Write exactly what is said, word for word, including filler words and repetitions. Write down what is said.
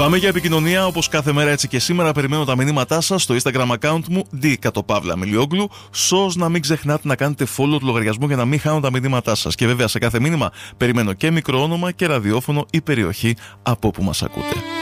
Πάμε για επικοινωνία, όπως κάθε μέρα έτσι και σήμερα. Περιμένω τα μηνύματά σας στο Instagram account μου ντι κάτω παύλα Μιλιόγλου. Σως να μην ξεχνάτε να κάνετε follow του λογαριασμού για να μην χάνω τα μηνύματά σας. Και βέβαια σε κάθε μήνυμα περιμένω και μικρό όνομα και ραδιόφωνο ή περιοχή από όπου μας ακούτε.